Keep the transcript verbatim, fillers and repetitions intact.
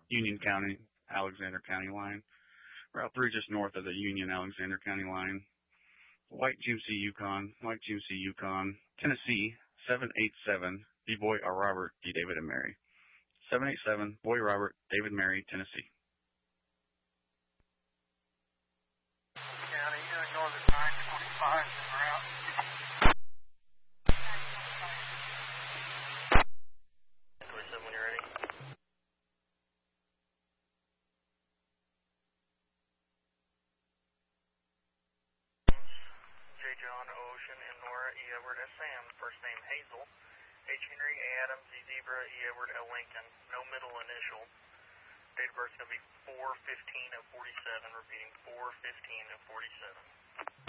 Union County, Alexander County line. Route three just north of the Union, Alexander County line. White G M C Yukon, White G M C Yukon, Tennessee, seven eight seven, B-Boy or Robert, D. David and Mary. seven eight seven, Boy Robert, David Mary, Tennessee. County, uh, northern nine twenty-five, and route. twenty-seven when you're ready. J. John, Ocean, M. Nora, E. Edward, S. Sam, first name Hazel. H. Henry, A. Adams, Z. Zebra, E. Edward, L. Lincoln, no middle initial. Date of birth is going to be four fifteen of forty-seven, repeating four fifteen of forty-seven.